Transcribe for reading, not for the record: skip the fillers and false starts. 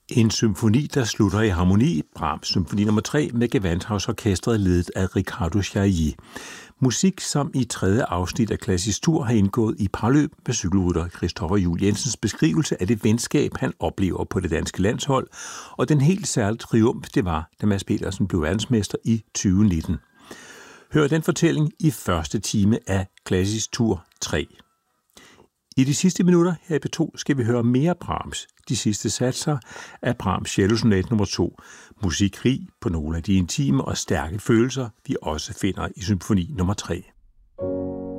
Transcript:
En symfoni, der slutter i harmoni, Brahms symfoni nummer 3 med Gewandhausorkestret ledet af Riccardo Chailly. Musik, som i tredje afsnit af Klassisk Tur har indgået i parløb med cykelrytter Christoffer Juel Jensens beskrivelse af det venskab, han oplever på det danske landshold, og den helt særlige triumf, det var, da Mads Petersen blev verdensmester i 2019. Hør den fortælling i første time af Klassisk Tur 3. I de sidste minutter her i P2 skal vi høre mere Brahms, de sidste satser af Brahms Cellosonat nummer 2, musikrig på nogle af de intime og stærke følelser, vi også finder i symfoni nummer 3.